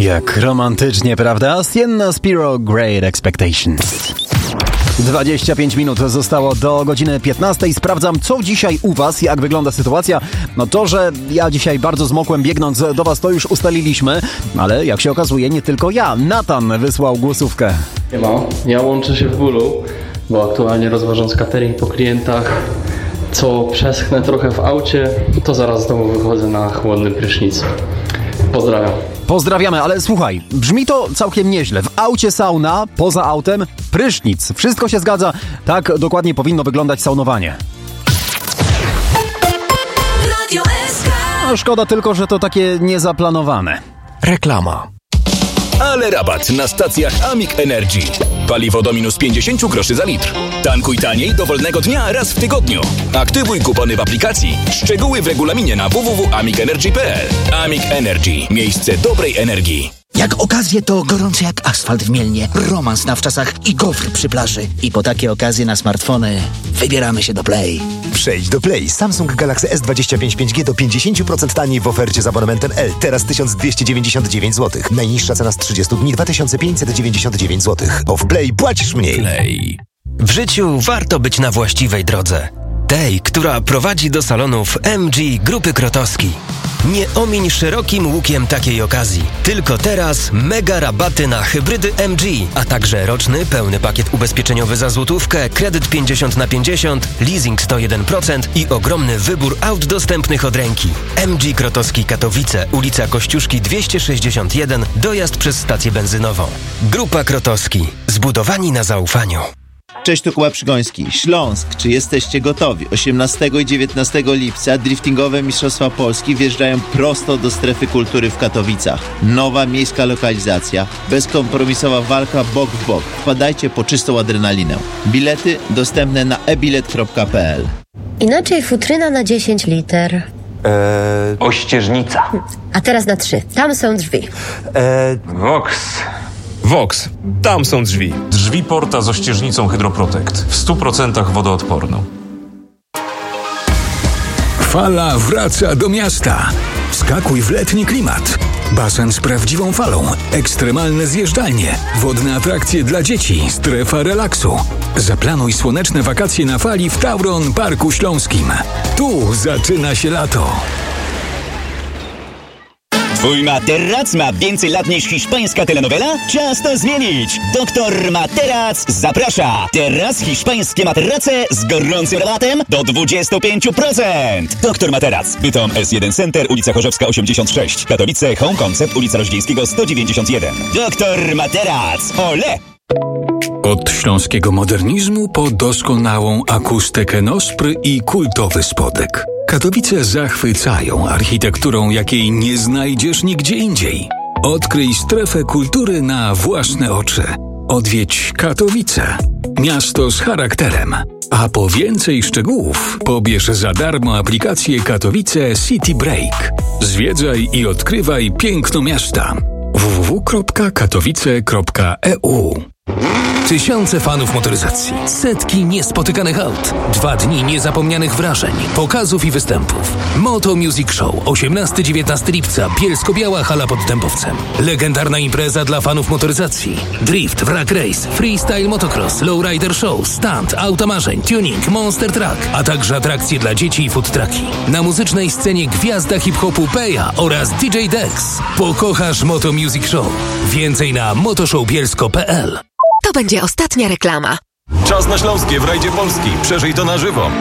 Jak romantycznie, prawda? Sienna Spiro, Great Expectations. 25 minut zostało do godziny 15. Sprawdzam, co dzisiaj u was, jak wygląda sytuacja. No to, że ja dzisiaj bardzo zmokłem biegnąc do was, to już ustaliliśmy, ale jak się okazuje, nie tylko ja. Natan wysłał głosówkę. Ja łączę się w bólu, bo aktualnie rozważąc catering po klientach, co przeschnę trochę w aucie, to zaraz z domu wychodzę na chłodny prysznic. Pozdrawiam. Pozdrawiamy, ale słuchaj, brzmi to całkiem nieźle. W aucie sauna, poza autem prysznic. Wszystko się zgadza. Tak dokładnie powinno wyglądać saunowanie. No, szkoda tylko, że to takie niezaplanowane. Reklama. Ale rabat na stacjach Amic Energy. Paliwo do minus 50 groszy za litr. Tankuj taniej dowolnego dnia raz w tygodniu. Aktywuj kupony w aplikacji. Szczegóły w regulaminie na www.amicenergy.pl. Amic Energy. Miejsce dobrej energii. Jak okazje, to gorące jak asfalt w Mielnie, romans na wczasach i gofr przy plaży. I po takie okazje na smartfony wybieramy się do Play. Przejdź do Play. Samsung Galaxy S25 5G do 50% taniej w ofercie z abonamentem L. Teraz 1299 zł. Najniższa cena z 30 dni 2599 zł. Bo w Play płacisz mniej. Play. W życiu warto być na właściwej drodze. Tej, która prowadzi do salonów MG Grupy Krotowski. Nie omiń szerokim łukiem takiej okazji. Tylko teraz mega rabaty na hybrydy MG, a także roczny pełny pakiet ubezpieczeniowy za złotówkę, kredyt 50/50, leasing 101% i ogromny wybór aut dostępnych od ręki. MG Krotowski Katowice, ulica Kościuszki 261, dojazd przez stację benzynową. Grupa Krotowski. Zbudowani na zaufaniu. Cześć, to Kuba Przygoński. Śląsk, czy jesteście gotowi? 18 i 19 lipca driftingowe Mistrzostwa Polski wjeżdżają prosto do strefy kultury w Katowicach. Nowa miejska lokalizacja, bezkompromisowa walka bok w bok. Wpadajcie po czystą adrenalinę. Bilety dostępne na ebilet.pl. Inaczej futryna na 10 liter. Ościeżnica. A teraz na 3. Tam są drzwi. Vox. Tam są drzwi. Drzwi porta z ościeżnicą Hydroprotect. W 100% wodoodporną. Fala wraca do miasta. Wskakuj w letni klimat. Basen z prawdziwą falą, ekstremalne zjeżdżalnie, wodne atrakcje dla dzieci, strefa relaksu. Zaplanuj słoneczne wakacje na fali w Tauron Parku Śląskim. Tu zaczyna się lato. Twój materac ma więcej lat niż hiszpańska telenowela? Czas to zmienić! Doktor Materac zaprasza! Teraz hiszpańskie materace z gorącym rabatem do 25%! Doktor Materac, Bytom S1 Center, ulica Chorzowska 86, Katowice, Home Concept, ulica Roździejskiego 191. Doktor Materac, ole! Od śląskiego modernizmu po doskonałą akustykę Nospry i kultowy spodek. Katowice zachwycają architekturą, jakiej nie znajdziesz nigdzie indziej. Odkryj strefę kultury na własne oczy. Odwiedź Katowice. Miasto z charakterem. A po więcej szczegółów pobierz za darmo aplikację Katowice City Break. Zwiedzaj i odkrywaj piękno miasta. www.katowice.eu. Tysiące fanów motoryzacji, setki niespotykanych aut, 2 dni niezapomnianych wrażeń, pokazów i występów. Moto Music Show, 18-19 lipca, Bielsko-Biała hala pod Dębowcem. Legendarna impreza dla fanów motoryzacji. Drift, wrak race, freestyle motocross, lowrider show, stunt, auta marzeń, tuning, monster truck, a także atrakcje dla dzieci i food trucki. Na muzycznej scenie gwiazda hip-hopu Peja oraz DJ Dex. Pokochasz Moto Music Show. Więcej na motoshowbielsko.pl. To będzie ostatnia reklama. Czas na Śląskie w rajdzie Polski. Przeżyj to na żywo.